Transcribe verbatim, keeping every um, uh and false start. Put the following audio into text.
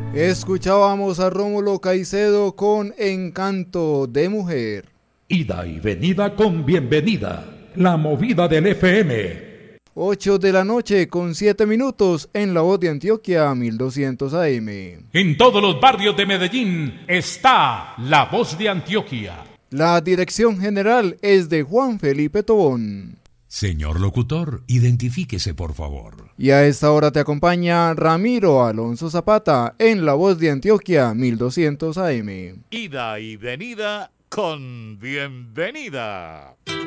Escuchábamos a Rómulo Caicedo con Encanto de Mujer. Ida y venida con bienvenida, la movida del F M. ocho de la noche con siete minutos en La Voz de Antioquia mil doscientos A M. En todos los barrios de Medellín está La Voz de Antioquia. La dirección general es de Juan Felipe Tobón. Señor locutor, identifíquese por favor. Y a esta hora te acompaña Ramiro Alonso Zapata en La Voz de Antioquia mil doscientos A M. Ida y venida con bienvenida.